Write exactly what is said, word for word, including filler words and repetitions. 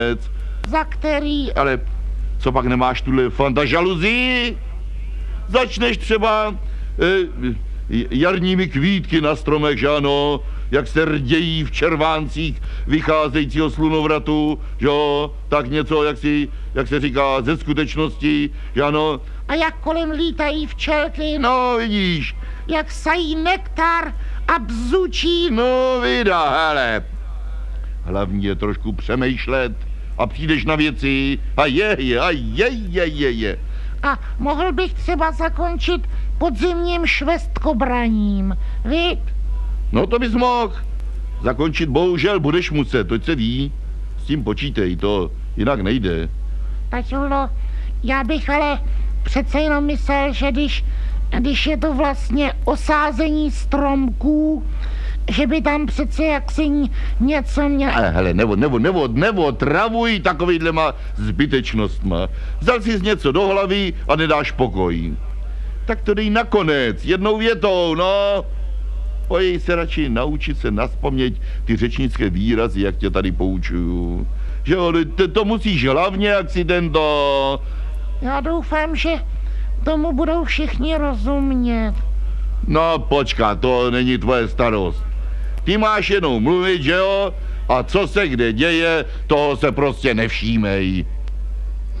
Za který? Ale co pak nemáš tuhle fantažaluzii? Začneš třeba e, jarními kvítky na stromech, že ano, jak se rdějí v červáncích vycházejícího slunovratu, že jo, tak něco, jak, si, jak se říká, ze skutečnosti, že ano. A jak kolem lítají včelky? No, vidíš. Jak sají nektar a bzučí? No, vydá, hele. Hlavně je trošku přemýšlet a přijdeš na věci a je, je, a je, je, je, je. A mohl bych třeba zakončit podzimním švestkobraním, víš? No to bys mohl. Zakončit bohužel budeš muset, to se ví. S tím počítej, to jinak nejde. Taťulo, já bych ale přece jenom myslel, že když, když je to vlastně osázení stromků, že by tam přece jaksi něco měl... Ale hele, nebo, nebo, nebo, nebo travuj takovýhlema zbytečnostma. Vzal jsi něco do hlavy a nedáš pokoj. Tak to dej nakonec, jednou větou, no. Pojď se radši naučit se nazpaměť ty řečnické výrazy, jak tě tady poučuju. Že jo, to, to musíš hlavně akcidento. Já doufám, že tomu budou všichni rozumět. No počkat, to není tvoje starost. Ty máš jenom mluvit, že jo? A co se kde děje, toho se prostě nevšímej.